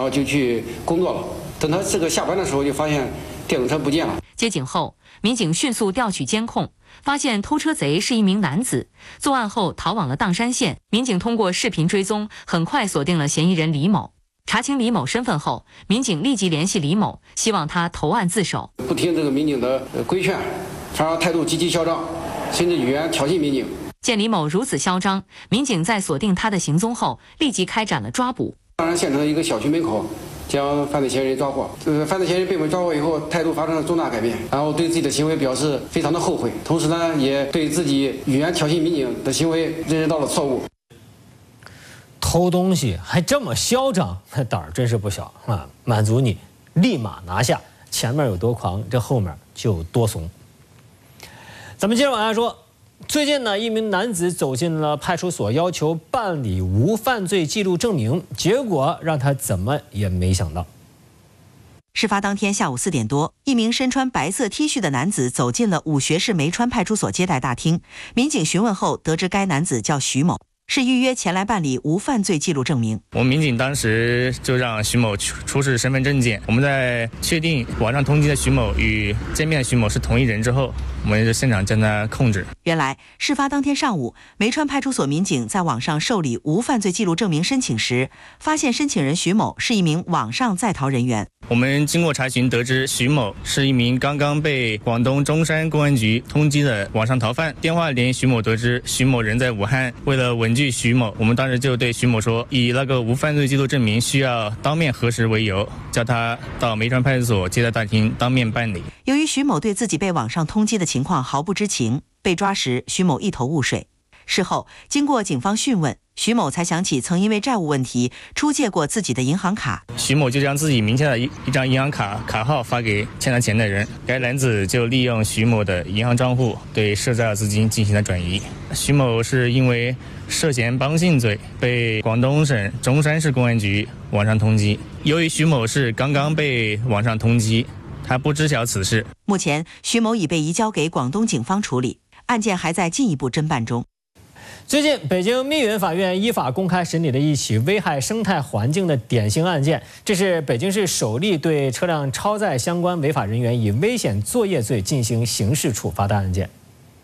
后就去工作了。等他这个下班的时候，就发现电动车不见了。 接警后，民警迅速调取监控，发现偷车贼是一名男子，作案后逃往了砀山县。民警通过视频追踪，很快锁定了嫌疑人李某。查清李某身份后，民警立即联系李某，希望他投案自首。 不听这个民警的规劝，反而态度极其嚣张，甚至语言挑衅民警。 见李某如此嚣张，民警在锁定他的行踪后，立即开展了抓捕。 砀山县城一个小区门口，将犯罪嫌疑人抓获。犯罪嫌疑人被我们抓获以后，态度发生了重大改变，然后对自己的行为表示非常的后悔，同时呢，也对自己语言挑衅民警的行为认识到了错误。 偷东西还这么嚣张，那胆儿真是不小啊！满足你，立马拿下。前面有多狂，这后面就有多怂。咱们接着往下说。最近呢，一名男子走进了派出所，要求办理无犯罪记录证明，结果让他怎么也没想到。 事发当天下午4点多，一名身穿白色 T 恤的男子走进了武穴市梅川派出所接待大厅。民警询问后得知该男子叫徐某，是预约前来办理无犯罪记录证明。 我们民警当时就让徐某出示身份证件。我们在确定网上通缉的徐某与见面的徐某是同一人之后，我们就现场将他控制。 原来，事发当天上午，梅川派出所民警在网上受理无犯罪记录证明申请时，发现申请人徐某是一名网上在逃人员。 我们经过查询得知，徐某是一名刚刚被广东中山公安局通缉的网上逃犯。电话联系徐某得知，徐某人在武汉。为了稳拒徐某，我们当时就对徐某说，以那个无犯罪记录证明需要当面核实为由，叫他到梅川派出所接待大厅当面办理。 由于徐某对自己被网上通缉的情况毫不知情，被抓时徐某一头雾水。事后经过警方讯问，徐某才想起曾因为债务问题出借过自己的银行卡。 徐某就将自己名下的一张银行卡号发给欠他钱的人，该男子就利用徐某的银行账户对涉债的资金进行了转移。徐某是因为涉嫌帮信罪被广东省中山市公安局网上通缉。由于徐某是刚刚被网上通缉，他不知晓此事。 目前徐某已被移交给广东警方处理，案件还在进一步侦办中。 最近，北京密云法院依法公开审理了一起危害生态环境的典型案件，这是北京市首例对车辆超载相关违法人员以危险作业罪进行刑事处罚的案件。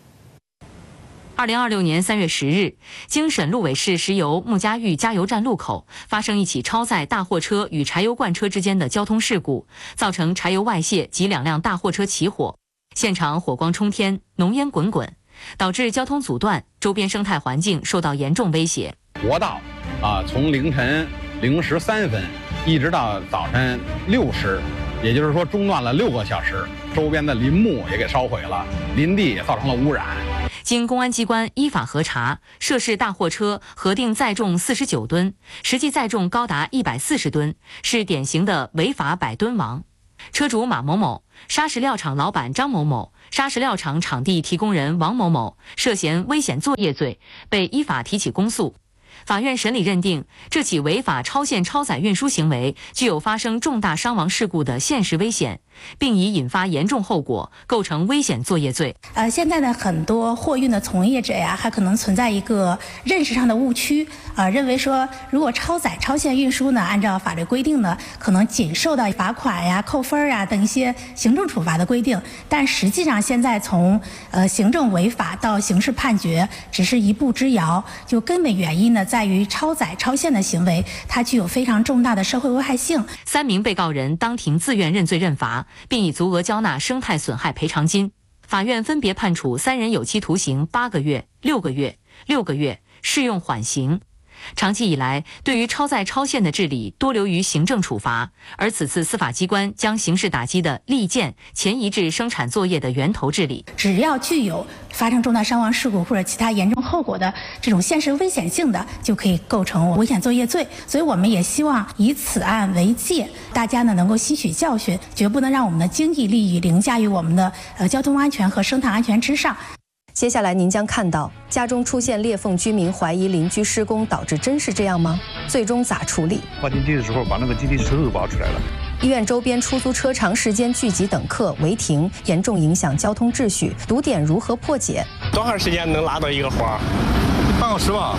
2026年3月10日，经审鹿尾市石油穆家峪加油站路口发生一起超载大货车与柴油罐车之间的交通事故，造成柴油外泄及2辆大货车起火，现场火光冲天，浓烟滚滚，导致交通阻断，周边生态环境受到严重威胁。 国道从凌晨0时3分一直到早晨6时，也就是说中断了6个小时，周边的林木也给烧毁了，林地也造成了污染。 经公安机关依法核查，涉事大货车核定载重49吨，实际载重高达140吨，是典型的违法100吨王。车主马某某、砂石料厂老板张某某、砂石料厂场地提供人王某某涉嫌危险作业罪，被依法提起公诉。法院审理认定，这起违法超限超载运输行为具有发生重大伤亡事故的现实危险，并已引发严重后果，构成危险作业罪。 现在呢，很多货运的从业者呀，还可能存在一个认识上的误区，认为说如果超载超限运输呢，按照法律规定呢，可能仅受到罚款呀、扣分呀等一些行政处罚的规定，但实际上现在从行政违法到刑事判决只是一步之遥，就根本原因呢，在于超载超限的行为，它具有非常重大的社会危害性。 3名被告人当庭自愿认罪认罚，并已足额交纳生态损害赔偿金。法院分别判处3人有期徒刑8个月、6个月、6个月，适用缓刑。长期以来，对于超载超限的治理多流于行政处罚，而此次司法机关将刑事打击的利剑前移至生产作业的源头治理。 只要具有发生重大伤亡事故或者其他严重后果的这种现实危险性的，就可以构成危险作业罪。所以我们也希望以此案为戒，大家呢能够吸取教训，绝不能让我们的经济利益凌驾于我们的交通安全和生态安全之上。 接下来您将看到家中出现裂缝，居民怀疑邻居施工导致，真是这样吗？最终咋处理？ 挖进地的时候把那个基地车都挖出来了。 医院周边出租车长时间聚集等客违停，严重影响交通秩序，堵点如何破解？ 多长时间能拉到一个活？ 半小时吧。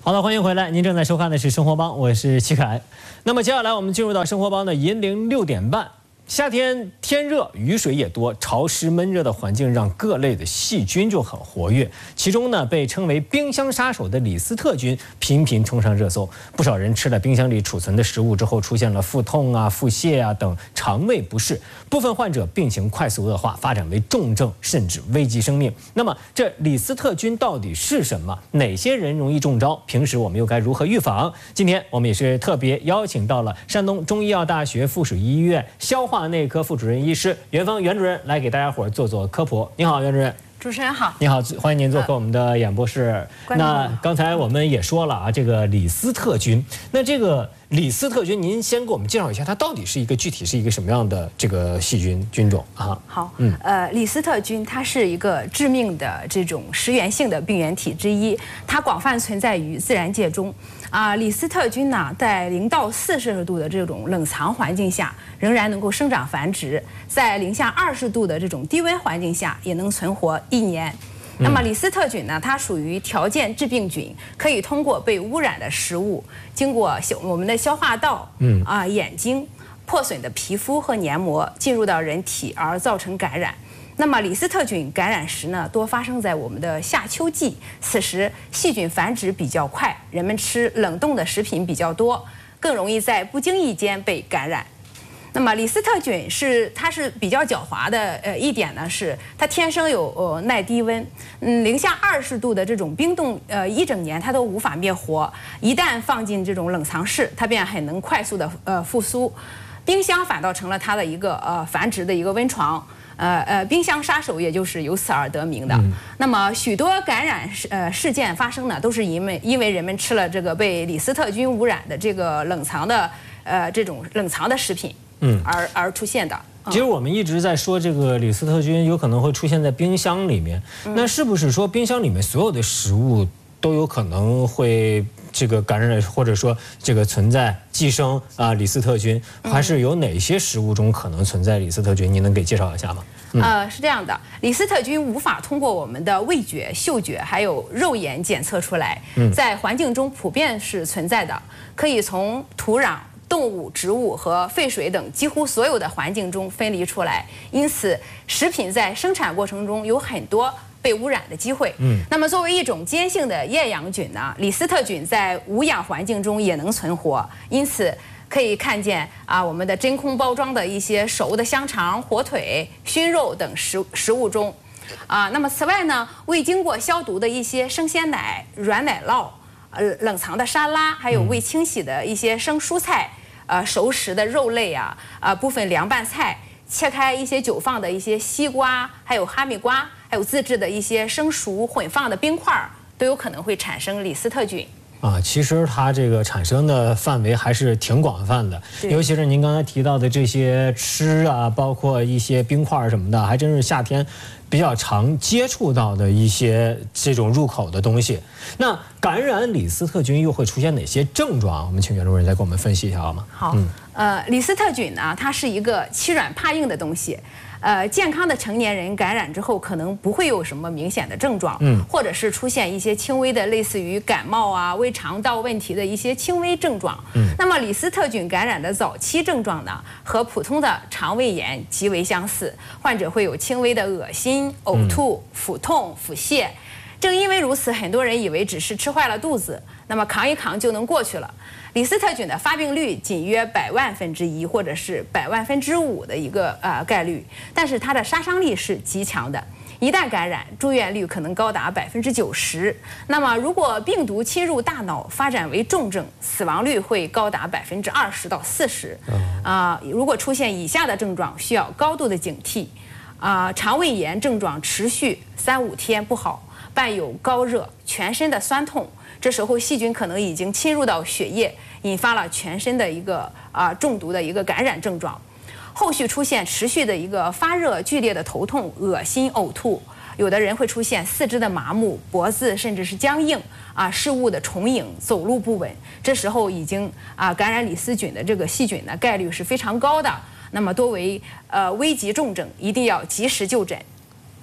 好的，欢迎回来，您正在收看的是《生活帮》，我是齐凯。那么接下来我们进入到《生活帮》的银铃6点半。夏天天热，雨水也多，潮湿闷热的环境让各类的细菌就很活跃。其中呢，被称为冰箱杀手的李斯特菌频频冲上热搜。不少人吃了冰箱里储存的食物之后，出现了腹痛啊、腹泻啊等肠胃不适。部分患者病情快速恶化，发展为重症，甚至危及生命。那么，这李斯特菌到底是什么？哪些人容易中招？平时我们又该如何预防？今天我们也是特别邀请到了山东中医药大学附属医院消化内科副主任医师袁峰袁主任来给大家伙做做科普。你好，袁主任。 主持人好， 你好，欢迎您做客我们的演播室。那刚才我们也说了啊，这个李斯特菌，那这个李斯特菌，您先给我们介绍一下，它到底是一个具体是一个什么样的这个细菌菌种啊？ 好，李斯特菌它是一个致命的这种食源性的病原体之一，它广泛存在于自然界中。李斯特菌呢，在0到4摄氏度的这种冷藏环境下，仍然能够生长繁殖；在零下20度的这种低温环境下，也能存活1年。那么李斯特菌呢，它属于条件致病菌，可以通过被污染的食物，经过我们的消化道、眼睛、破损的皮肤和黏膜进入到人体而造成感染。那么李斯特菌感染时呢，多发生在我们的夏秋季，此时细菌繁殖比较快，人们吃冷冻的食品比较多，更容易在不经意间被感染。那么李斯特菌它是比较狡猾的，一点呢是它天生有耐低温，零下20度的这种冰冻一整年它都无法灭活，一旦放进这种冷藏室，它便很能快速的复苏，冰箱反倒成了它的一个繁殖的一个温床。冰箱杀手也就是由此而得名的。那么许多感染事件发生呢，都是因为人们吃了这个被李斯特菌污染的这个冷藏的这种冷藏的食品，而出现的。 其实我们一直在说这个李斯特菌有可能会出现在冰箱里面，那是不是说冰箱里面所有的食物都有可能会这个感染，或者说这个存在寄生李斯特菌，还是有哪些食物中可能存在李斯特菌？您能给介绍一下吗？ 是这样的，李斯特菌无法通过我们的味觉、嗅觉还有肉眼检测出来，在环境中普遍是存在的，可以从土壤、动物、植物和废水等几乎所有的环境中分离出来，因此食品在生产过程中有很多被污染的机会。那么作为一种间性的厌氧菌呢，李斯特菌在无氧环境中也能存活，因此可以看见我们的真空包装的一些熟的香肠、火腿、熏肉等食物中。那么此外呢，未经过消毒的一些生鲜奶、软奶酪、冷藏的沙拉，还有未清洗的一些生蔬菜、熟食的肉类部分凉拌菜，切开一些久放的一些西瓜，还有哈密瓜，还有自制的一些生熟混放的冰块，都有可能会产生李斯特菌。 其实它这个产生的范围还是挺广泛的，尤其是您刚才提到的这些吃包括一些冰块什么的，还真是夏天比较常接触到的一些这种入口的东西。那感染李斯特菌又会出现哪些症状？我们请袁主任再给我们分析一下好吗？ 好，李斯特菌呢，它是一个欺软怕硬的东西。健康的成年人感染之后，可能不会有什么明显的症状，或者是出现一些轻微的类似于感冒胃肠道问题的一些轻微症状。那么李斯特菌感染的早期症状呢，和普通的肠胃炎极为相似，患者会有轻微的恶心、呕吐、腹痛、腹泻。正因为如此，很多人以为只是吃坏了肚子，那么扛一扛就能过去了。李斯特菌的发病率仅约100万分之1或者是100万分之5的一个概率，但是它的杀伤力是极强的，一旦感染，住院率可能高达90%。那么如果病毒侵入大脑，发展为重症，死亡率会高达20%到40%。如果出现以下的症状，需要高度的警惕。肠胃炎症状持续3-5天不好，伴有高热、全身的酸痛，这时候细菌可能已经侵入到血液，引发了全身的一个中毒的一个感染症状。后续出现持续的一个发热、剧烈的头痛、恶心、呕吐，有的人会出现四肢的麻木、脖子甚至是僵硬事物的重影、走路不稳。这时候已经感染李斯菌的这个细菌呢，概率是非常高的。那么多为危急重症，一定要及时就诊。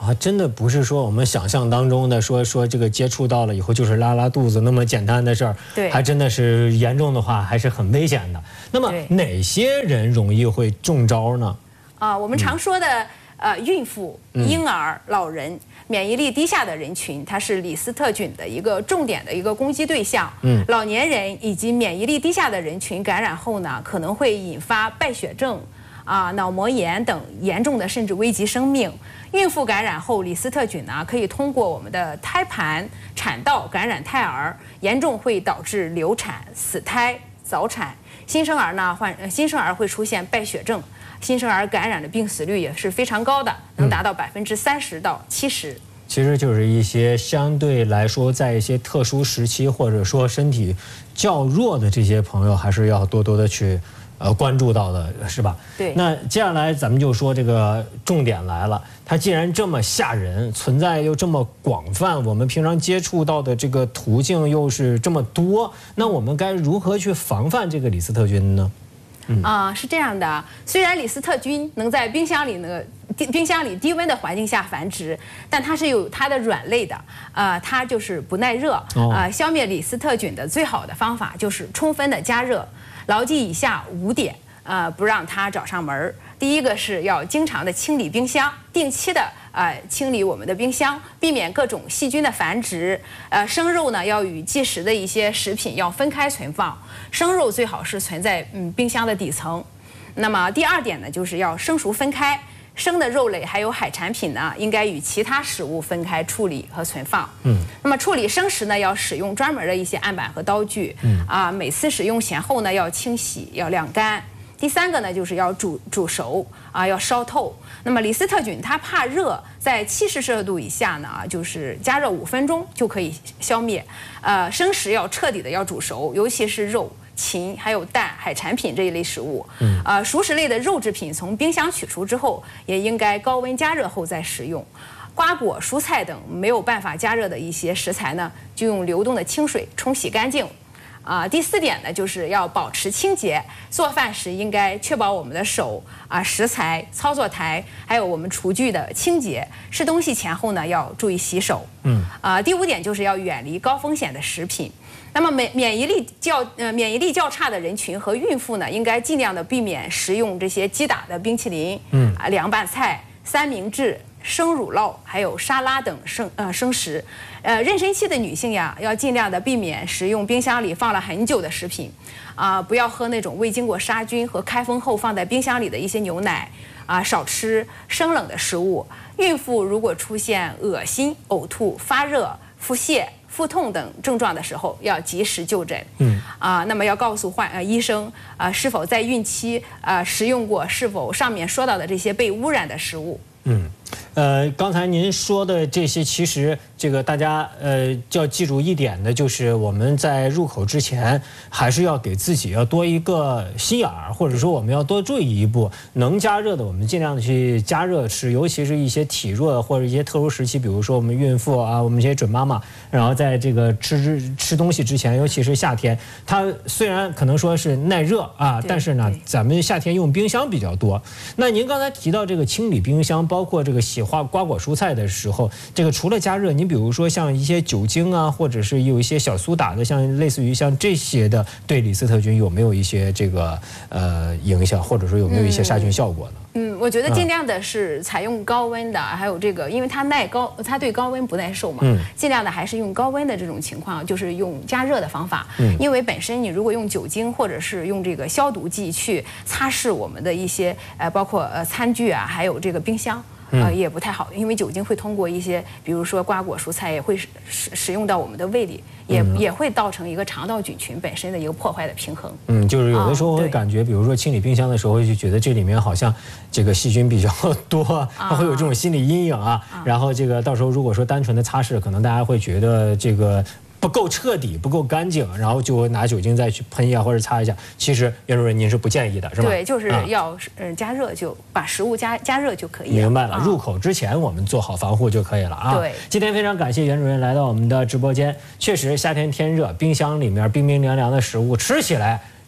啊，真的不是说我们想象当中的说这个接触到了以后就是拉肚子那么简单的事儿， 对， 还真的是严重的话还是很危险的。那么哪些人容易会中招呢？ 我们常说的孕妇、婴儿、老人、免疫力低下的人群，它是李斯特菌的一个重点的一个攻击对象。老年人以及免疫力低下的人群感染后呢，可能会引发败血症。脑膜炎等严重的甚至危及生命。孕妇感染后，李斯特菌呢可以通过我们的胎盘、产道感染胎儿，严重会导致流产、死胎、早产。新生儿会出现败血症，新生儿感染的病死率也是非常高的，能达到30%到70%。 其实就是一些相对来说，在一些特殊时期或者说身体较弱的这些朋友，还是要多多的去关注到的，是吧？ 对。 那接下来咱们就说这个重点来了，它既然这么吓人，存在又这么广泛，我们平常接触到的这个途径又是这么多，那我们该如何去防范这个李斯特菌呢？ 是这样的，虽然李斯特菌能在冰箱里低温的环境下繁殖，但它是有它的软肋的，它就是不耐热。消灭李斯特菌的最好的方法就是充分的加热，牢记以下5点，不让它找上门。第一个是要经常的清理冰箱，定期的清理我们的冰箱，避免各种细菌的繁殖。生肉呢要与即食的一些食品要分开存放，生肉最好是存在冰箱的底层。那么第2点呢，就是要生熟分开，生的肉类还有海产品呢，应该与其他食物分开处理和存放。那么处理生食呢，要使用专门的一些案板和刀具。每次使用前后呢，要清洗，要晾干。第3个呢，就是要煮熟要烧透。那么李斯特菌它怕热，在70°C以下呢，就是加热5分钟就可以消灭。生食要彻底的要煮熟，尤其是肉、禽还有蛋、海产品这一类食物。熟食类的肉制品从冰箱取出之后，也应该高温加热后再食用。瓜果、蔬菜等没有办法加热的一些食材呢，就用流动的清水冲洗干净。第4点呢，就是要保持清洁。做饭时应该确保我们的手食材、操作台还有我们厨具的清洁。吃东西前后呢，要注意洗手。第5点就是要远离高风险的食品。那么免疫力较差的人群和孕妇呢，应该尽量的避免食用这些击打的冰淇淋、凉拌菜、三明治、生乳酪还有沙拉等生食。妊娠期的女性呀，要尽量的避免食用冰箱里放了很久的食品，不要喝那种未经过杀菌和开封后放在冰箱里的一些牛奶，少吃生冷的食物。孕妇如果出现恶心、呕吐、发热、腹泻、腹痛等症状的时候，要及时就诊。那么要告诉医生是否在孕期食用过是否上面说到的这些被污染的食物。 刚才您说的这些，其实这个大家就要记住一点的，就是我们在入口之前，还是要给自己要多一个心眼儿，或者说我们要多注意一步，能加热的我们尽量的去加热吃，尤其是一些体弱或者一些特殊时期，比如说我们孕妇我们这些准妈妈，然后在这个吃东西之前，尤其是夏天，它虽然可能说是耐热但是呢，咱们夏天用冰箱比较多。那您刚才提到这个清理冰箱，包括这个洗瓜果蔬菜的时候，这个除了加热，您比如说像一些酒精或者是有一些小苏打的，像类似于像这些的，对李斯特菌有没有一些这个影响，或者说有没有一些杀菌效果呢？ 我觉得尽量的是采用高温的，还有这个，因为它对高温不耐受嘛，尽量的还是用高温的这种情况，就是用加热的方法。因为本身你如果用酒精或者是用这个消毒剂去擦拭我们的一些包括餐具还有这个冰箱。也不太好，因为酒精会通过一些，比如说瓜果蔬菜，也会使用到我们的胃里，也会造成一个肠道菌群本身的一个破坏的平衡。 就是有的时候会感觉，比如说清理冰箱的时候，就觉得这里面好像这个细菌比较多，它会有这种心理阴影然后这个到时候如果说单纯的擦拭，可能大家会觉得这个不够彻底，不够干净，然后就拿酒精再去喷一下或者擦一下。其实袁主任您是不建议的，是吧？ 对，就是要加热，就把食物加热就可以了。 明白了，入口之前我们做好防护就可以了对， 今天非常感谢袁主任来到我们的直播间。确实夏天天热，冰箱里面冰冰凉凉的食物吃起来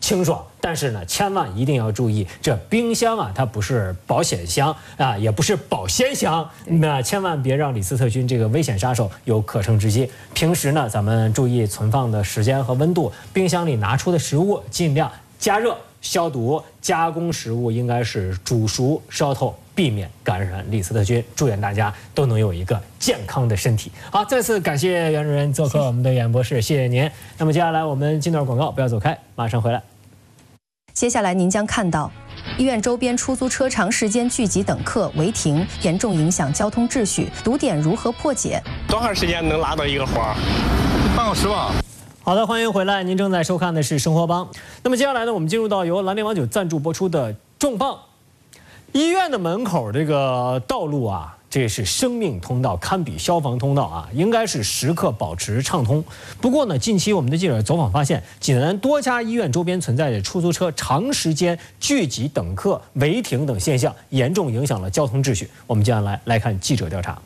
清爽。但是呢，千万一定要注意，这冰箱啊，它不是保险箱啊，也不是保鲜箱，那千万别让李斯特菌这个危险杀手有可乘之机。平时呢，咱们注意存放的时间和温度，冰箱里拿出的食物尽量加热、消毒，加工食物应该是煮熟、烧透，避免感染李斯特菌。祝愿大家都能有一个健康的身体。好，再次感谢袁主任做客我们的演播室，谢谢您。那么接下来我们进段广告，不要走开，马上回来。 接下来您将看到，医院周边出租车长时间聚集等客违停，严重影响交通秩序，堵点如何破解？ 多长时间能拉到一个活？ 半小时吧。 好的，欢迎回来，您正在收看的是《生活帮》。那么接下来呢，我们进入到由蓝联王酒赞助播出的重磅。医院的门口这个道路啊，这是生命通道，堪比消防通道啊，应该是时刻保持畅通。不过呢，近期我们的记者走访发现，济南多家医院周边存在着出租车长时间聚集等客、违停等现象，严重影响了交通秩序。我们接下来看记者调查。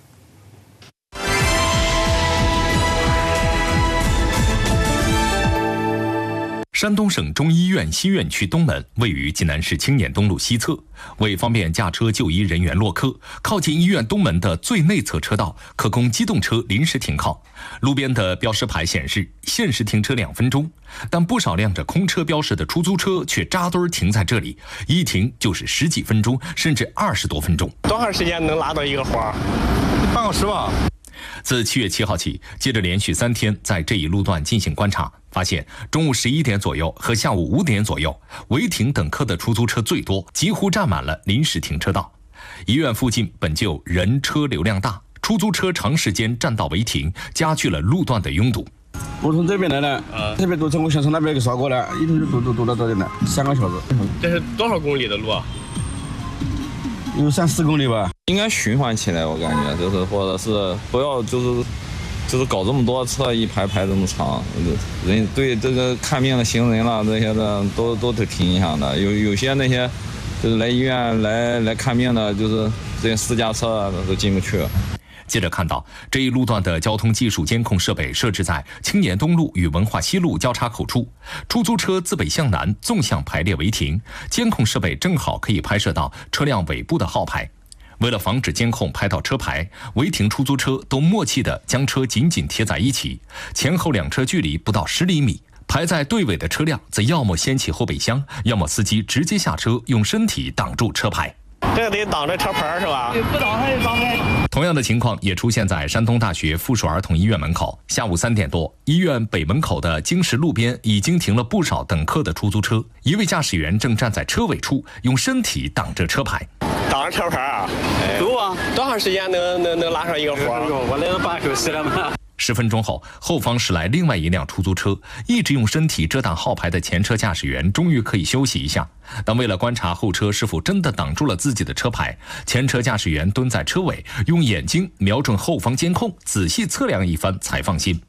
山东省中医院西院区东门位于济南市青年东路西侧，为方便驾车就医人员落客，靠近医院东门的最内侧车道可供机动车临时停靠。路边的标识牌显示限时停车2分钟，但不少亮着空车标识的出租车却扎堆停在这里，一停就是10几分钟，甚至20多分钟。 多长时间能拉到一个活？ 半小时吧。 自7月7号起，接着连续3天在这一路段进行观察，发现中午11点左右和下午5点左右，违停等客的出租车最多，几乎占满了临时停车道。医院附近本就人车流量大，出租车长时间占道违停，加剧了路段的拥堵。 我从这边来的，特别堵车，我想从那边给刷过来，一直堵到这里来，3个小时。 这是多少公里的路啊？ 有3、4公里吧。 应该循环起来，我感觉就是，或者是不要就是搞这么多车一排这么长，人对这个看病的行人了这些的都挺影响的。有些那些就是来医院来看病的，就是这些私家车都进不去。 接着看到这一路段的交通技术监控设备设置在青年东路与文化西路交叉口处，出租车自北向南纵向排列违停，监控设备正好可以拍摄到车辆尾部的号牌。为了防止监控拍到车牌，违停出租车都默契地将车紧紧贴在一起，前后2车距离不到10厘米。排在队尾的车辆则要么掀起后备箱，要么司机直接下车用身体挡住车牌。 这个得挡着车牌是吧？不挡它也挡开。 同样的情况也出现在山东大学附属儿童医院门口。下午3点多，医院北门口的京石路边已经停了不少等客的出租车，一位驾驶员正站在车尾处，用身体挡着车牌。 挡着车牌啊？够啊！多长时间能拉上一个活？我来了半小时了嘛。 10分钟后，后方驶来另外一辆出租车，一直用身体遮挡号牌的前车驾驶员终于可以休息一下。但为了观察后车是否真的挡住了自己的车牌，前车驾驶员蹲在车尾，用眼睛瞄准后方监控，仔细测量一番才放心。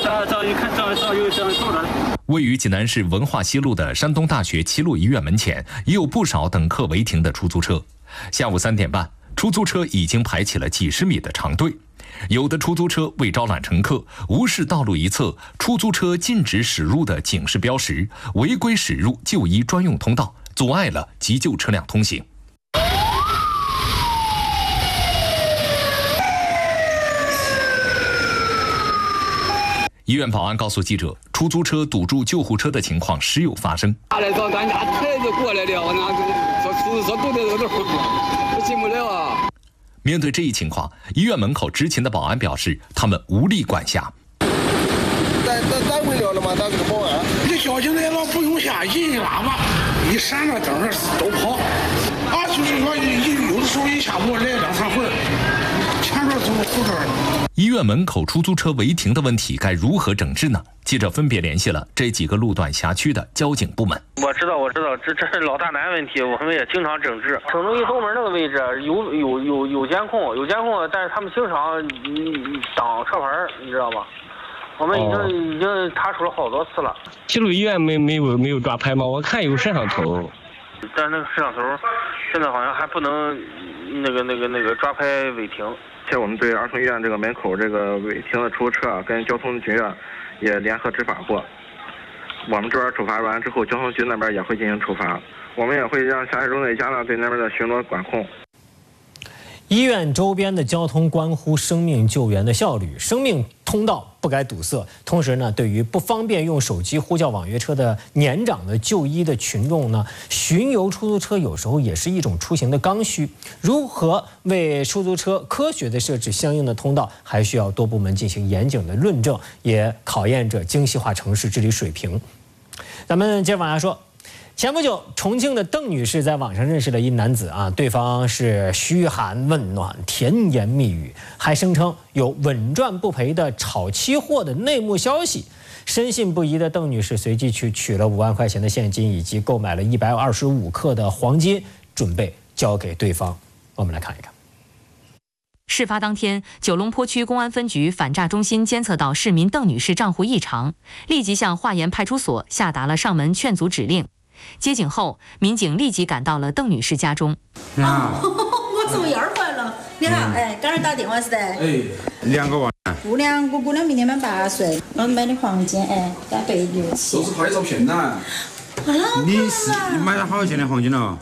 位于济南市文化西路的山东大学7路医院门前，也有不少等客违停的出租车。下午3点半，出租车已经排起了几10米的长队。有的出租车为招揽乘客，无视道路一侧出租车禁止驶入的警示标识，违规驶入就医专用通道，阻碍了急救车辆通行。医院保安告诉记者，出租车堵住救护车的情况时有发生。 下来找咱家车子过来了，我那说出租车堵在这儿，我进不了啊。 面对这一情况，医院门口执勤的保安表示，他们无力管辖。 单位了吗？咱这个保安，这交警来了不用下，一喇叭，一闪着灯都跑。啊，就是说有的时候一下午来2、3回，前边走后边。 医院门口出租车违停的问题该如何整治呢？记者分别联系了这几个路段辖区的交警部门。 我知道，这是老大难问题，我们也经常整治。省中医东门那个位置有监控，但是他们经常挡车牌，你知道吗？我们已经查处了好多次了。 7路医院没有抓牌吗？我看有摄像头， 但那个摄像头现在好像还不能那个抓拍违停。 现在我们对儿童医院这个门口这个违停的出租车跟交通局也联合执法过， 我们这边处罚完之后，交通局那边也会进行处罚，我们也会让辖区中队加大对那边的巡逻管控。 医院周边的交通关乎生命救援的效率，生命通道不该堵塞。同时呢，对于不方便用手机呼叫网约车的年长的就医的群众呢，巡游出租车有时候也是一种出行的刚需。如何为出租车科学的设置相应的通道，还需要多部门进行严谨的论证，也考验着精细化城市治理水平。咱们接着往下说。前不久，重庆的邓女士在网上认识了一男子啊，对方是嘘寒问暖、甜言蜜语，还声称有稳赚不赔的炒期货的内幕消息。深信不疑的邓女士随即去取了5万块钱的现金，以及购买了125克的黄金，准备交给对方。我们来看一看。 事发当天，九龙坡区公安分局反诈中心监测到市民邓女士账户异常，立即向华严派出所下达了上门劝阻指令。接警后，民警立即赶到了邓女士家中。 我住院回了，你好，刚才打电话是的。 2个万。 姑娘明年满8岁，我买的黄金，加背油漆。 都是拍照片呐。你买了好多钱的黄金了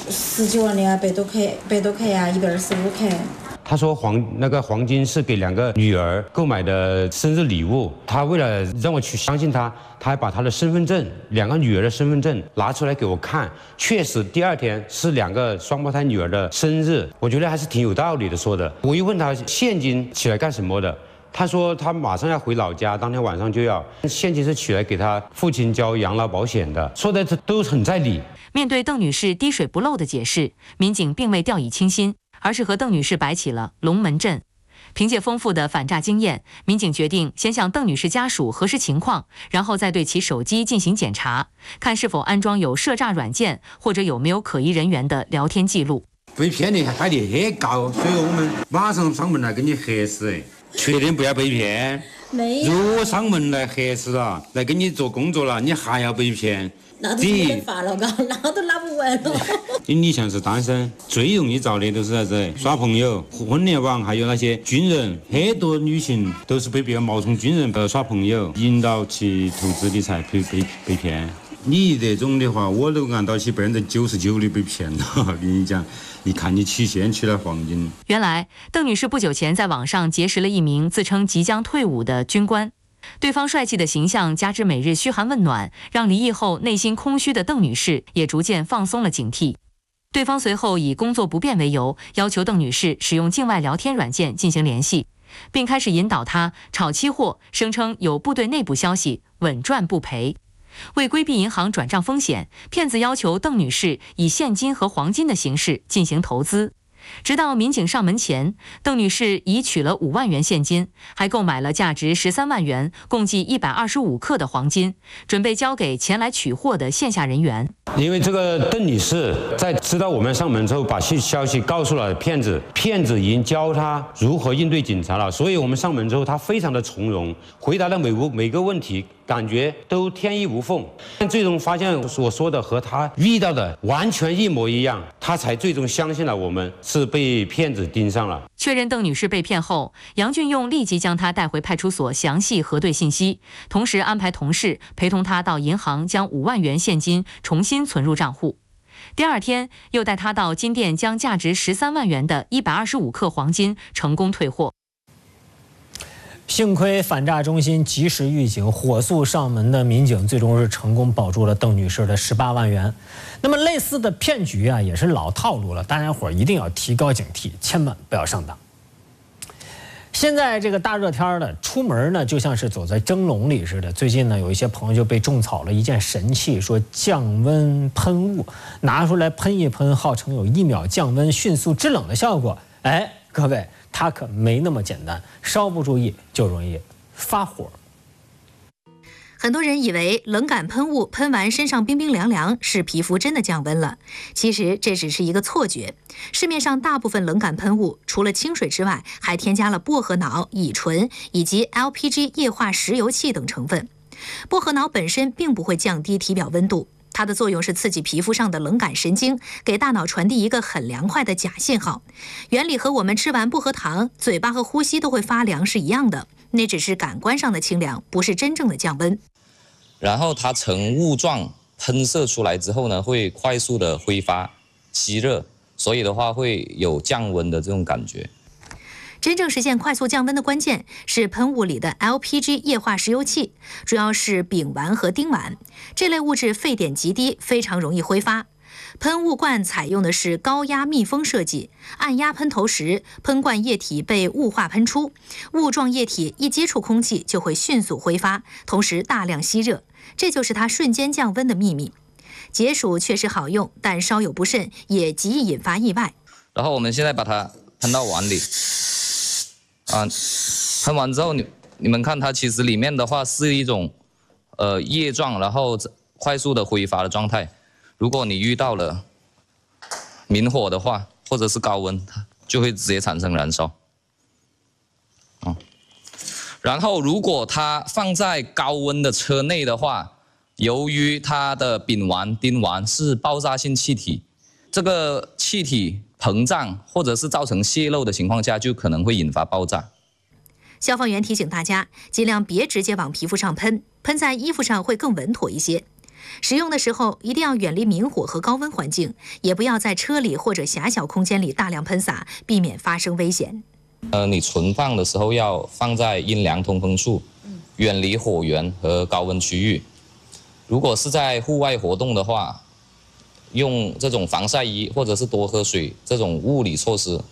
？19万的啊，100多克呀，125克。 他说黄金是给2个女儿购买的生日礼物，他为了让我去相信他，他还把他的身份证2个女儿的身份证拿出来给我看，确实第2天是2个双胞胎女儿的生日，我觉得还是挺有道理的说的。我又问他现金取来干什么的，他说他马上要回老家，当天晚上就要，现金是取来给他父亲交养老保险的，说的都很在理。 面对邓女士滴水不漏的解释，民警并未掉以轻心，而是和邓女士摆起了龙门阵。凭借丰富的反诈经验，民警决定先向邓女士家属核实情况，然后再对其手机进行检查，看是否安装有涉诈软件，或者有没有可疑人员的聊天记录。 被骗的概率很高，所以我们马上上门来跟你核实，确定不要被骗。 没有。 如果上门来核实了，来给你做工作了，你还要被骗， 那都没得法了，那都拿不完了。 你像是单身，最容易找的都是啥子？耍朋友、婚恋网，还有那些军人，很多女性都是被别人冒充军人耍朋友，引导其投资理财，被骗。你这种的话，我都按到起99%的被骗了。我跟你讲，你看你取现取了黄金。 原来，邓女士不久前在网上结识了一名自称即将退伍的军官。对方帅气的形象加之每日嘘寒问暖，让离异后内心空虚的邓女士也逐渐放松了警惕。对方随后以工作不便为由，要求邓女士使用境外聊天软件进行联系，并开始引导她炒期货，声称有部队内部消息，稳赚不赔。为规避银行转账风险，骗子要求邓女士以现金和黄金的形式进行投资。直到民警上门前，邓女士已取了5万元现金，还购买了价值13万元、共计125克的黄金，准备交给前来取货的线下人员。 因为这个邓女士在知道我们上门之后，把消息告诉了骗子，骗子已经教她如何应对警察了，所以我们上门之后，她非常的从容，回答的每个问题，感觉都天衣无缝。但最终发现我说的和她遇到的完全一模一样，她才最终相信了我们是被骗子盯上了。 确认邓女士被骗后，杨俊用立即将她带回派出所详细核对信息，同时安排同事陪同她到银行将5万元现金重新存入账户。第2天，又带她到金店将价值13万元的125克黄金成功退货。 幸亏反诈中心及时预警，火速上门的民警最终是成功保住了邓女士的18万元。那么类似的骗局啊，也是老套路了，大家伙一定要提高警惕，千万不要上当。现在这个大热天的，出门呢就像是走在蒸笼里似的。最近呢，有一些朋友就被种草了一件神器，说降温喷雾，拿出来喷一喷，号称有1秒降温、迅速制冷的效果。各位，它可没那么简单，稍不注意就容易发火。 很多人以为冷感喷雾喷完身上冰冰凉凉，是皮肤真的降温了。其实这只是一个错觉。市面上大部分冷感喷雾除了清水之外，还添加了薄荷脑、乙醇以及 LPG 液化石油气等成分。薄荷脑本身并不会降低体表温度，它的作用是刺激皮肤上的冷感神经，给大脑传递一个很凉快的假信号。原理和我们吃完薄荷糖，嘴巴和呼吸都会发凉是一样的，那只是感官上的清凉，不是真正的降温。 然后它呈雾状喷射出来之后呢，会快速的挥发吸热，所以的话会有降温的这种感觉。 真正实现快速降温的关键是喷雾里的 LPG 液化石油气，主要是丙烷和丁烷。这类物质沸点极低，非常容易挥发。喷雾罐采用的是高压密封设计，按压喷头时，喷罐液体被雾化喷出，雾状液体一接触空气就会迅速挥发，同时大量吸热，这就是它瞬间降温的秘密。解暑确实好用，但稍有不慎也极易引发意外。 然后我们现在把它喷到碗里。喷完之后，你们看它其实里面的话是一种液状，然后快速的挥发的状态。如果你遇到了明火的话，或者是高温，它就会直接产生燃烧。然后如果它放在高温的车内的话，由于它的丙烷、丁烷是爆炸性气体，这个气体膨胀或者是造成泄漏的情况下，就可能会引发爆炸。 消防员提醒大家，尽量别直接往皮肤上喷，喷在衣服上会更稳妥一些。使用的时候一定要远离明火和高温环境，也不要在车里或者狭小空间里大量喷洒，避免发生危险。 你存放的时候要放在阴凉通风处，远离火源和高温区域。如果是在户外活动的话，用这种防晒衣或者是多喝水这种物理措施。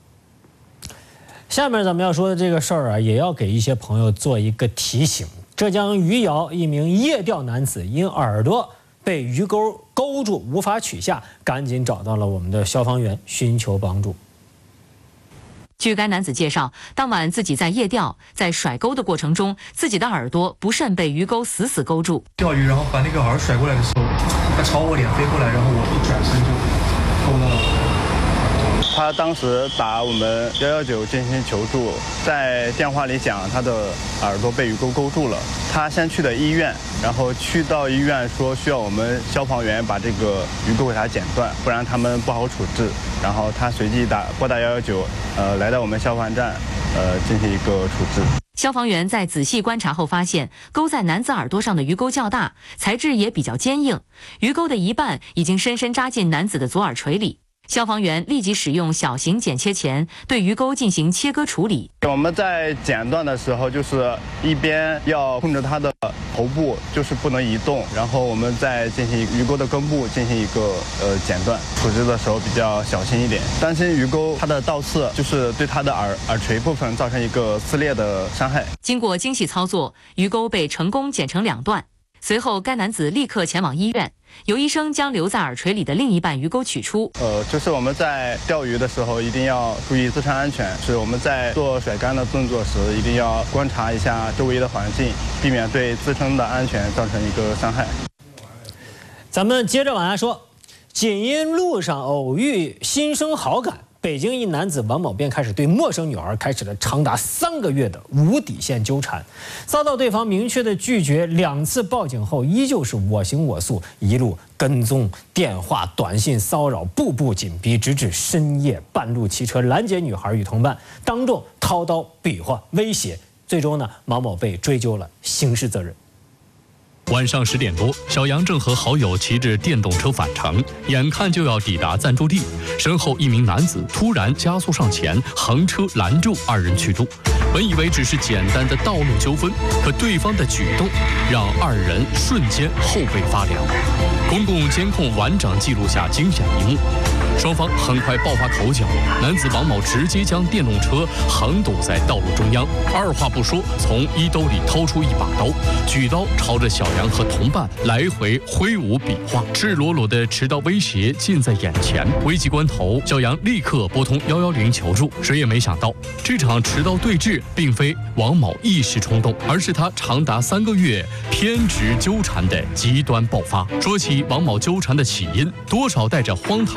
下面咱们要说的这个事儿啊，也要给一些朋友做一个提醒。浙江余姚一名夜钓男子因耳朵被鱼钩勾住无法取下，赶紧找到了我们的消防员寻求帮助。 据该男子介绍，当晚自己在夜钓，在甩钩的过程中，自己的耳朵不慎被鱼钩死死勾住。 钓鱼，然后把那个饵甩过来的时候，它朝我脸飞过来，然后我一转身就勾到了。 他当时打我们119进行求助，在电话里讲他的耳朵被鱼钩勾住了。他先去的医院，然后去到医院说需要我们消防员把这个鱼钩给他剪断，不然他们不好处置。然后他随即拨打119，来到我们消防站，进行一个处置。 消防员在仔细观察后发现，勾在男子耳朵上的鱼钩较大，材质也比较坚硬，鱼钩的一半已经深深扎进男子的左耳垂里。消防员立即使用小型剪切钳对鱼钩进行切割处理。 我们在剪断的时候，就是一边要控制它的头部，就是不能移动，然后我们再进行鱼钩的根部进行一个剪断。处置的时候比较小心一点，担心鱼钩它的倒刺就是对它的耳垂部分造成一个撕裂的伤害。 经过精细操作，鱼钩被成功剪成2段。随后，该男子立刻前往医院，由医生将留在耳垂里的另一半鱼钩取出。 就是我们在钓鱼的时候一定要注意自身安全，是我们在做甩竿的动作时一定要观察一下周围的环境，避免对自身的安全造成一个伤害。 咱们接着往下说，仅因路上偶遇心生好感，北京一男子王某便开始对陌生女孩开始了长达3个月的无底线纠缠，遭到对方明确的拒绝，2次报警后依旧是我行我素，一路跟踪、电话、短信骚扰，步步紧逼，直至深夜半路骑车拦截女孩与同伴，当众掏刀比划威胁，最终呢，王某被追究了刑事责任。 晚上10点多，小杨正和好友骑着电动车返程，眼看就要抵达暂住地，身后一名男子突然加速上前，横车拦住2人去路。本以为只是简单的道路纠纷，可对方的举动让2人瞬间后背发凉。公共监控完整记录下惊险一幕，双方很快爆发口角，男子王某直接将电动车横堵在道路中央，二话不说，从衣兜里掏出一把刀，举刀朝着小杨和同伴来回挥舞比划，赤裸裸的持刀威胁近在眼前。危急关头，小杨立刻拨通110求助。谁也没想到，这场持刀对峙并非王某一时冲动，而是他长达3个月偏执纠缠的极端爆发。说起王某纠缠的起因，多少带着荒唐可笑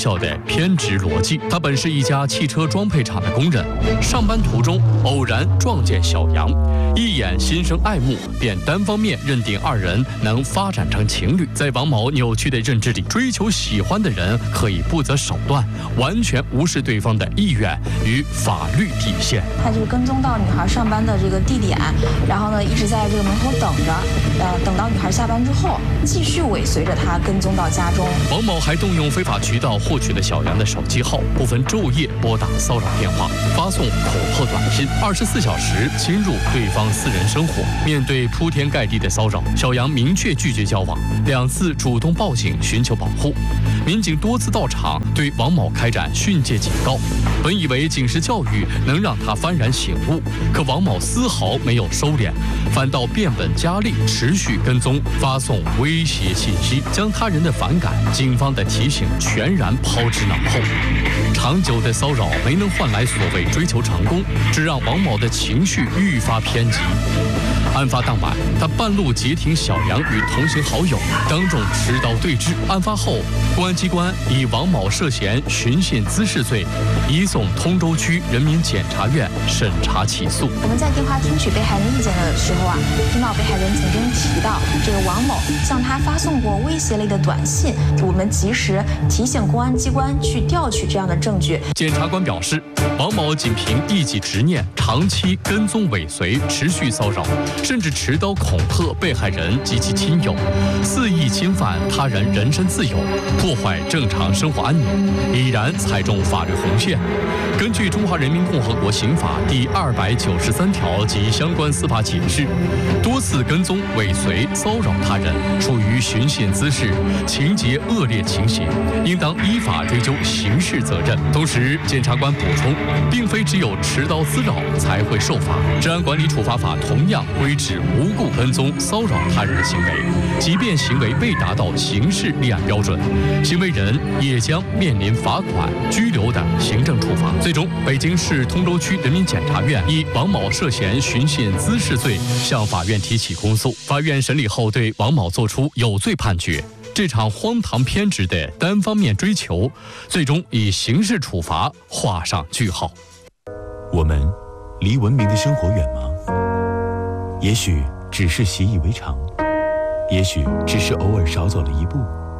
效的偏执逻辑。他本是一家汽车装配厂的工人，上班途中偶然撞见小杨，一眼心生爱慕，便单方面认定二人能发展成情侣。在王某扭曲的认知里，追求喜欢的人可以不择手段，完全无视对方的意愿与法律底线。 他就是跟踪到女孩上班的这个地点，然后呢一直在这个门口等着，等到女孩下班之后，继续尾随着她跟踪到家中。 王某还动用非法渠道获取了小杨的手机号，不分昼夜拨打骚扰电话，发送恐吓短信，24小时侵入对方私人生活。面对铺天盖地的骚扰，小杨明确拒绝交往，2次主动报警寻求保护。民警多次到场对王某开展训诫警告，本以为警示教育能让他幡然醒悟，可王某丝毫没有收敛，反倒变本加厉，持续跟踪，发送威胁信息，将他人的反感、警方的提醒全然抛之脑后。长久的骚扰没能换来所谓追求成功，只让王某的情绪愈发偏激。案发当晚，他半路截停小杨与同行好友，当众持刀对峙。案发后，公安机关以王某涉嫌寻衅滋事罪，移送通州区人民检察院审查起诉。 我们在电话听取被害人意见的时候啊，听到被害人曾经提到这个王某向他发送过威胁类的短信，我们及时提醒公安机关去调取这样的证据。 检察官表示，王某仅凭一己执念，长期跟踪尾随，持续骚扰，甚至持刀恐吓被害人及其亲友，肆意侵犯他人人身自由，破坏正常生活安宁，已然踩中法律红线。根据《中华人民共和国刑法》第293条及相关司法解释，多次跟踪、尾随、骚扰他人，属于寻衅滋事，情节恶劣情形，应当依法追究刑事责任。同时，检察官补充，并非只有持刀滋扰才会受罚，《治安管理处罚法》同样规制无故跟踪、骚扰他人的行为，即便行为未达到刑事立案标准，行为人也将面临罚款、拘留等行政处罚。最终，北京市通州区人民检察院以王某涉嫌寻衅滋事罪向法院提起公诉。法院审理后对王某作出有罪判决。这场荒唐偏执的单方面追求，最终以刑事处罚画上句号。 我们离文明的生活远吗？也许只是习以为常，也许只是偶尔少走了一步，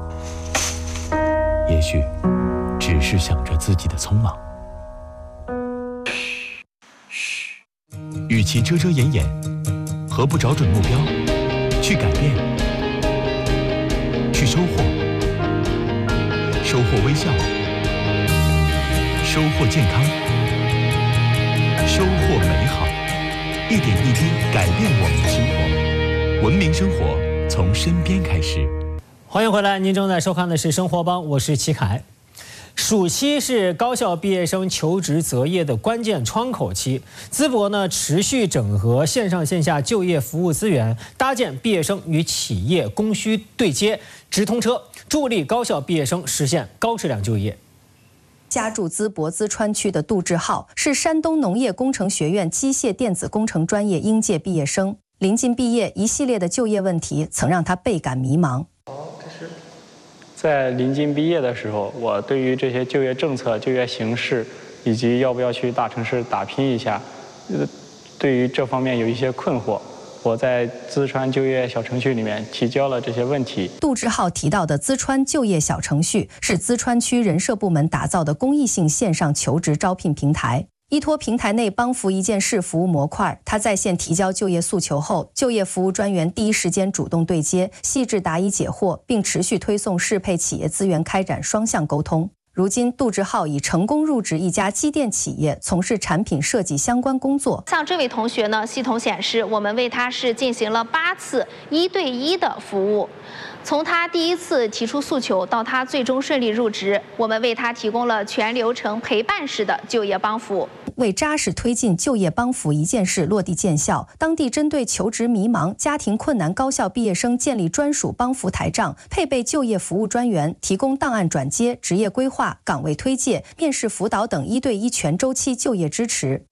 也许只是想着自己的匆忙。与其遮遮掩掩，何不找准目标，去改变，去收获，收获微笑，收获健康，收获美好，一点一滴改变我们的生活。文明生活从身边开始。 欢迎回来，您正在收看的是《生活帮》，我是齐凯。暑期是高校毕业生求职择业的关键窗口期，淄博呢持续整合线上线下就业服务资源，搭建毕业生与企业供需对接直通车，助力高校毕业生实现高质量就业。 家住淄博淄川区的杜志浩是山东农业工程学院机械电子工程专业应届毕业生，临近毕业，一系列的就业问题曾让他倍感迷茫。 在临近毕业的时候，我对于这些就业政策、就业形势，以及要不要去大城市打拼一下，对于这方面有一些困惑。我在淄川就业小程序里面提交了这些问题。 杜志浩提到的淄川就业小程序是淄川区人社部门打造的公益性线上求职招聘平台。依托平台内帮扶一件事服务模块，他在线提交就业诉求后，就业服务专员第一时间主动对接，细致答疑解惑，并持续推送适配企业资源，开展双向沟通。如今，杜志浩已成功入职一家机电企业，从事产品设计相关工作。 像这位同学呢，系统显示我们为他是进行了8次1对1的服务，从他第一次提出诉求到他最终顺利入职，我们为他提供了全流程陪伴式的就业帮扶。 为扎实推进就业帮扶一件事落地见效，当地针对求职迷茫、家庭困难高校毕业生建立专属帮扶台账，配备就业服务专员，提供档案转接、职业规划、岗位推介、面试辅导等1对1全周期就业支持。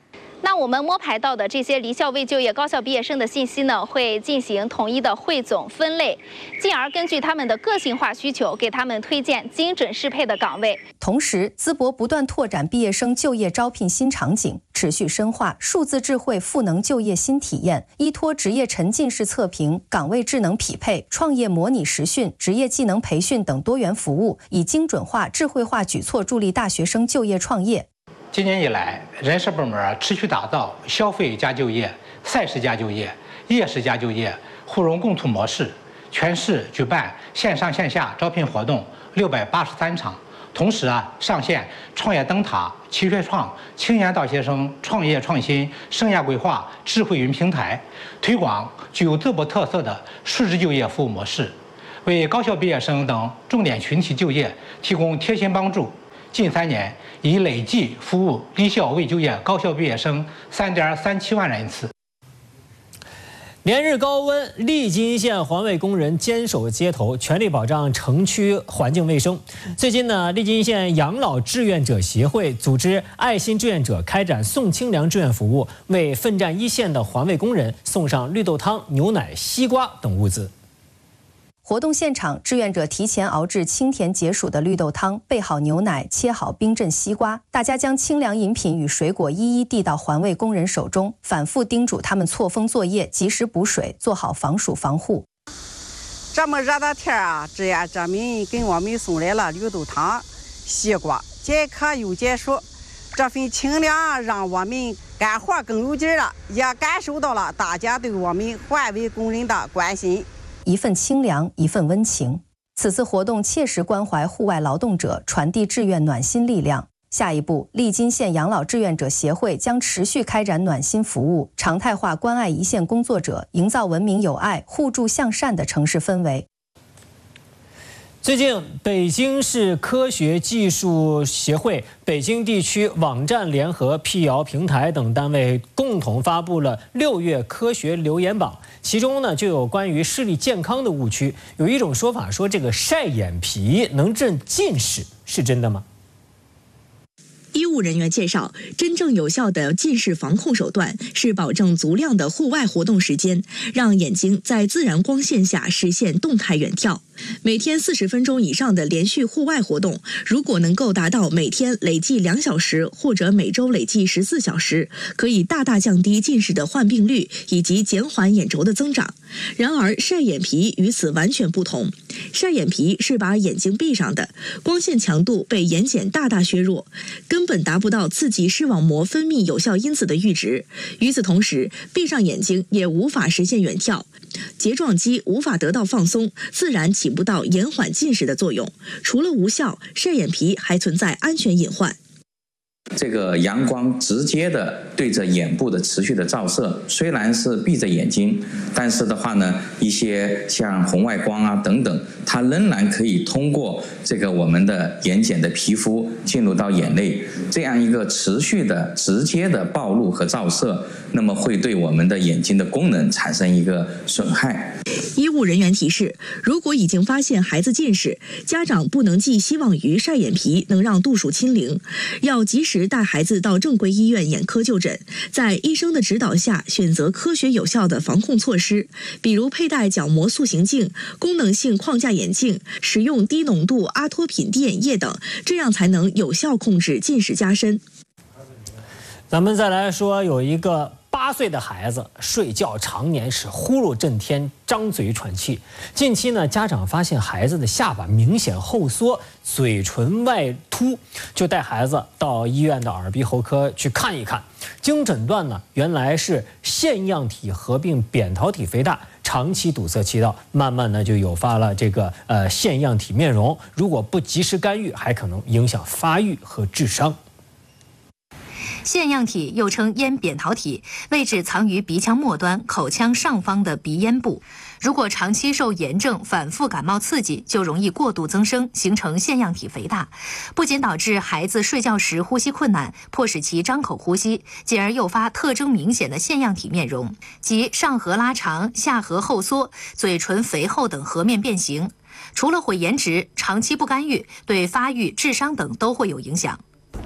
那我们摸排到的这些离校未就业高校毕业生的信息呢，会进行统一的汇总分类，进而根据他们的个性化需求，给他们推荐精准适配的岗位。 同时，淄博不断拓展毕业生就业招聘新场景，持续深化数字智慧赋能就业新体验，依托职业沉浸式测评、岗位智能匹配、创业模拟实训、职业技能培训等多元服务，以精准化、智慧化举措助力大学生就业创业。 今年以来，人事部门持续打造消费加就业、赛事加就业、业时加就业互融共促模式，全市举办线上线下招聘活动683场，同时上线创业灯塔、奇学创、青年大学生创业创新生涯规划智慧云平台，推广具有淄博特色的数字就业服务模式，为高校毕业生等重点群体就业提供贴心帮助。近3年，已累计服务离校未就业高校毕业生3.37万人次。 连日高温，利津县环卫工人坚守街头，全力保障城区环境卫生。最近呢，利津县养老志愿者协会组织爱心志愿者开展送清凉志愿服务，为奋战一线的环卫工人送上绿豆汤、牛奶、西瓜等物资。 活动现场，志愿者提前熬制清甜解暑的绿豆汤，备好牛奶，切好冰镇西瓜。大家将清凉饮品与水果一一递到环卫工人手中，反复叮嘱他们错峰作业，及时补水，做好防暑防护。 这么热的天志愿者们给我们送来了绿豆汤、西瓜，解渴又解暑。这份清凉让我们干活更有劲了，也感受到了大家对我们环卫工人的关心。 一份清凉，一份温情。此次活动切实关怀户外劳动者，传递志愿暖心力量。下一步，利津县养老志愿者协会将持续开展暖心服务，常态化关爱一线工作者，营造文明友爱、互助向善的城市氛围。 最近，北京市科学技术协会、北京地区网站联合、辟谣平台等单位共同发布了6月科学留言榜，其中呢就有关于视力健康的误区。有一种说法说这个晒眼皮能治近视，是真的吗？ 医务人员介绍，真正有效的近视防控手段是保证足量的户外活动时间，让眼睛在自然光线下实现动态远眺。每天40分钟以上的连续户外活动，如果能够达到每天累计2小时或者每周累计14小时，可以大大降低近视的患病率以及减缓眼轴的增长。然而，晒眼皮与此完全不同。晒眼皮是把眼睛闭上的，光线强度被眼睑大大削弱，根本达不到刺激视网膜分泌有效因子的阈值。与此同时，闭上眼睛也无法实现远眺，睫状肌无法得到放松，自然起不到延缓近视的作用。除了无效，晒眼皮还存在安全隐患。 这个阳光直接的对着眼部的持续的照射，虽然是闭着眼睛，但是的话呢，一些像红外光啊等等，它仍然可以通过这个我们的眼睑的皮肤进入到眼内，这样一个持续的直接的暴露和照射，那么会对我们的眼睛的功能产生一个损害。 医务人员提示，如果已经发现孩子近视，家长不能寄希望于晒眼皮能让度数清零，要及时带孩子到正规医院眼科就诊，在医生的指导下选择科学有效的防控措施，比如佩戴角膜塑形镜、功能性框架眼镜，使用低浓度阿托品滴眼液等，这样才能有效控制近视加深。 咱们再来说，有一个8岁的孩子睡觉常年是呼噜震天，张嘴喘气。近期呢，家长发现孩子的下巴明显后缩，嘴唇外凸，就带孩子到医院的耳鼻喉科去看一看。经诊断呢，原来是腺样体合并扁桃体肥大，长期堵塞气道，慢慢呢就诱发了这个腺样体面容。如果不及时干预，还可能影响发育和智商。 腺样体又称咽扁桃体，位置藏于鼻腔末端、口腔上方的鼻咽部。如果长期受炎症、反复感冒刺激，就容易过度增生，形成腺样体肥大，不仅导致孩子睡觉时呼吸困难，迫使其张口呼吸，进而诱发特征明显的腺样体面容，即上颌拉长、下颌后缩、嘴唇肥厚等颌面变形。除了毁颜值，长期不干预，对发育、智商等都会有影响。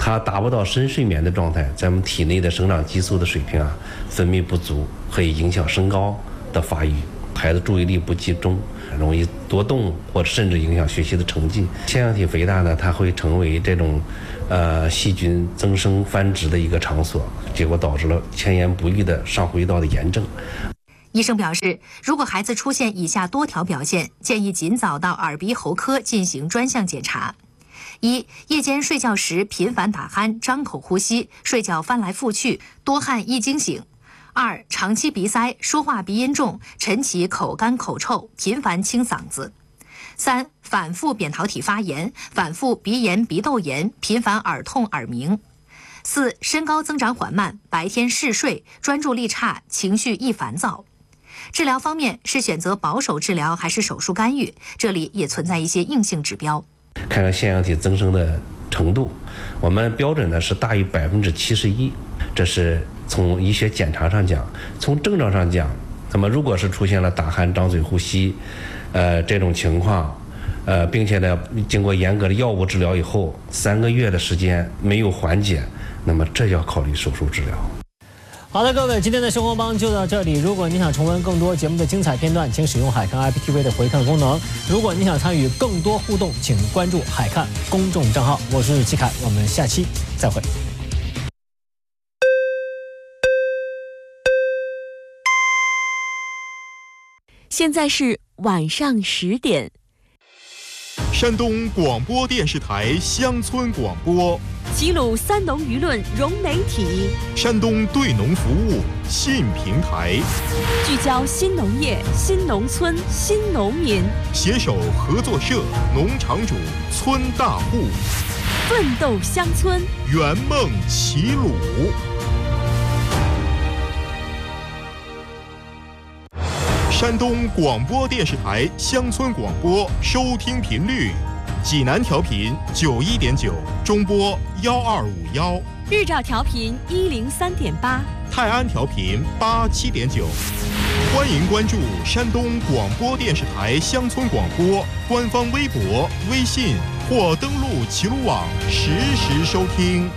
它达不到深睡眠的状态，咱们体内的生长激素的水平分泌不足，会影响身高的发育，孩子注意力不集中，容易多动，或者甚至影响学习的成绩。腺样体肥大呢，它会成为这种细菌增生繁殖的一个场所，结果导致了前言不愈的上呼吸道的炎症。 医生表示，如果孩子出现以下多条表现，建议尽早到耳鼻喉科进行专项检查。一、夜间睡觉时频繁打鼾、张口呼吸，睡觉翻来覆去，多汗易惊醒。二、长期鼻塞，说话鼻音重，晨起口干口臭，频繁清嗓子。三、反复扁桃体发炎，反复鼻炎、鼻窦炎，频繁耳痛耳鸣。四、身高增长缓慢，白天嗜睡，专注力差，情绪易烦躁。治疗方面是选择保守治疗还是手术干预，这里也存在一些硬性指标。 看看腺样体增生的程度，我们标准呢是大于71%，这是从医学检查上讲。从症状上讲，那么如果是出现了打鼾、张嘴呼吸，这种情况，并且呢经过严格的药物治疗以后，3个月的时间没有缓解，那么这要考虑手术治疗。 好的，各位，今天的生活帮就到这里。如果你想重温更多节目的精彩片段，请使用海看 IPTV 的回看功能。如果你想参与更多互动，请关注海看公众账号。我是齐凯，我们下期再会。 现在是晚上10点。 山东广播电视台乡村广播， 齐鲁三农舆论融媒体， 山东对农服务信平台， 聚焦新农业、新农村、新农民， 携手合作社、农场主、村大户， 奋斗乡村， 圆梦齐鲁。山东广播电视台乡村广播收听频率：济南调频91.9，中波1251； 日照调频103.8， 泰安调频87.9。欢迎关注山东广播电视台乡村广播官方微博、微信，或登录齐鲁网实时收听。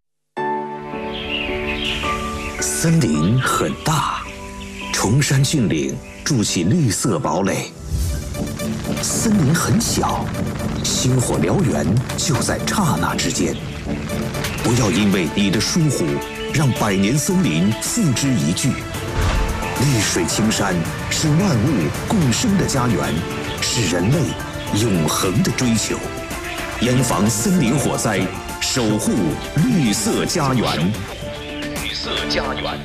森林很大，崇山峻岭筑起绿色堡垒。森林很小，星火燎原就在刹那之间。不要因为你的疏忽，让百年森林付之一炬。绿水青山是万物共生的家园，是人类永恒的追求。严防森林火灾，守护绿色家园。绿色家园。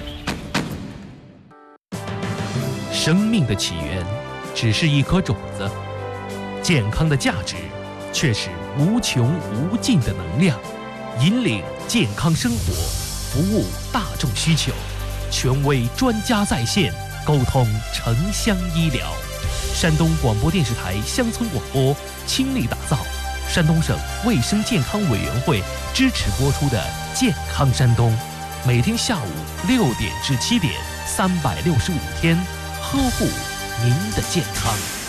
生命的起源只是一颗种子，健康的价值却是无穷无尽的能量。引领健康生活，服务大众需求，权威专家在线，沟通城乡医疗。山东广播电视台乡村广播倾力打造山东省卫生健康委员会支持播出的《健康山东》，每天下午6点至7点，365天，呵护您的健康。